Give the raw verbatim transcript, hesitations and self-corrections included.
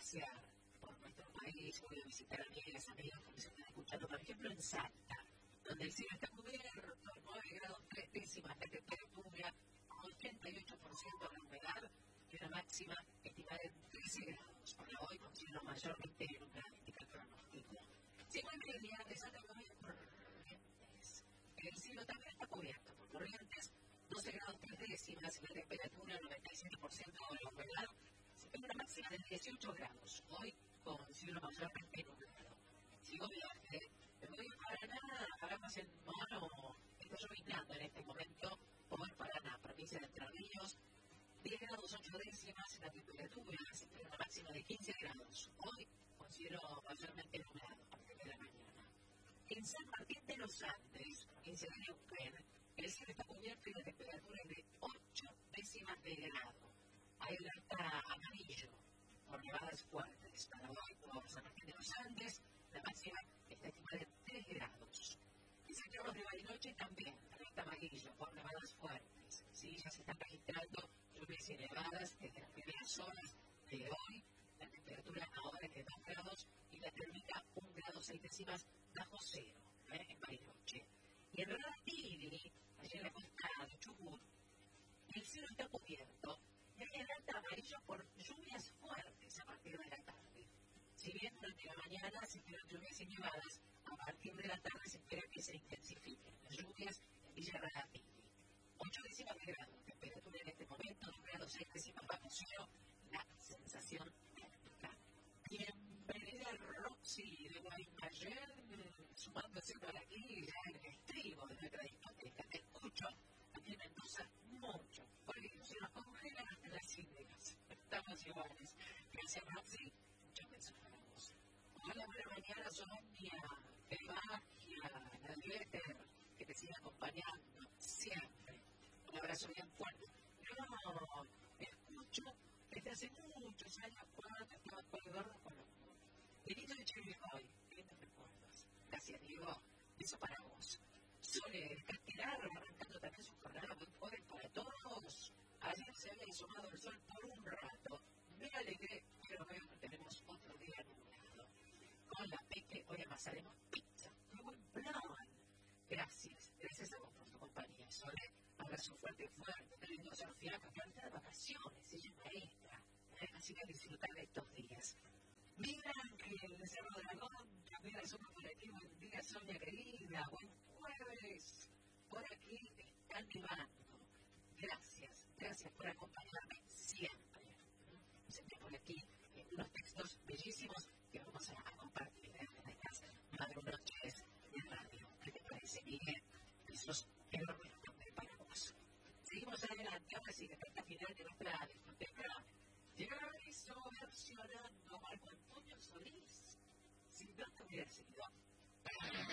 pasear por nuestro país, voy a visitar amigas, amigos que me están escuchando, por ejemplo en Salta, donde el cielo está cubierto, nueve grados tres décimas de temperatura, ochenta y ocho por ciento de la humedad y una máxima estimada en trece grados. Para hoy, con cielo mayormente nublado, indica el pronóstico. Cinco y media de Santa María Corrientes. El cielo también está cubierto por corrientes, doce grados tres décimas y la temperatura noventa y siete por ciento de la humedad. Se tiene una máxima de dieciocho grados. Hoy, con cielo mayormente nublado. Sigo viaje. Me voy a Paraná, paramos en Mono. Está llovinando en este momento por Paraná, provincia de Entre Ríos. diez grados ocho décimas la temperatura, se tiene una máxima de quince grados. Hoy, con cielo mayormente nublado a partir de la mañana. En San Martín de los Andes, provincia de Neuquén, el cielo está cubierto y la temperatura es de ocho décimas de grado. Hay alerta amarillo por nevadas fuertes. Para hoy, por San Martín de los Andes, la máxima está estimada en tres grados. En San Carlos de Bariloche también, alerta amarillo por nevadas fuertes. Sí, ya se están registrando lluvias y nevadas desde las primeras horas de hoy. La temperatura ahora es de dos grados y la térmica un grado seis décimas bajo cero, ¿eh? En Bariloche. Y en Radatili, allí en la costa de Chubut, el cielo está cubierto y hay alerta amarillo por lluvias fuertes a partir de la tarde. Si bien durante la mañana se esperan lluvias y nevadas, a partir de la tarde se espera que se intensifiquen las lluvias en Villa Radatili. ocho décimas de grado, temperatura en este momento, dos grados seis décimas bajo cero, la sensación térmica. Bienvenida Roxy de Guaymallén, sumándose por aquí ya en el estribo de nuestra discoteca. Te escucho aquí en Mendoza mucho, porque se nos congelan hasta las ideas. Estamos iguales. Gracias Roxy, muchos besos para vos. Hola, buena mañana, Sonia, de Magia, la Letter, que te sigue acompañando siempre. Un abrazo bien fuerte. Yo escucho desde hace muchos años cuando estaba colgado con los Benito de Chivilcoy. Lindos recuerdos. Gracias, Diego. Beso para vos. Sole, Castelar, arrancando también su jornada muy joven para todos. Ayer se había asomado el sol por un rato. Me alegré, pero veo que tenemos otro día nublado. Con la Peque hoy amasaremos pizza. ¡Qué buen plan! Gracias. Gracias a vos por tu compañía, Sole. Abrazo fuerte, fuerte. Qué lindo ser fiaca, que ahorita de vacaciones. Ella es maestra. ¿eh? Así que disfrutar de estos días. Mira Ángel, de Cerro Dragón, también al sur colectivo. Buen día, Sonia querida. Buen jueves. Por aquí están nevando. Gracias. Gracias por acompañarme siempre. Siempre por aquí eh, unos textos bellísimos que vamos a, a compartir ¿eh? en estas madrugoches de radio. ¿Qué te parece, Miguel? Besos enormes también para vos. Seguimos adelante, ahora sí, de esta final de nuestra discoteca. Llega la aviso versionando Marco Antonio Solís. Si no te hubiera seguido.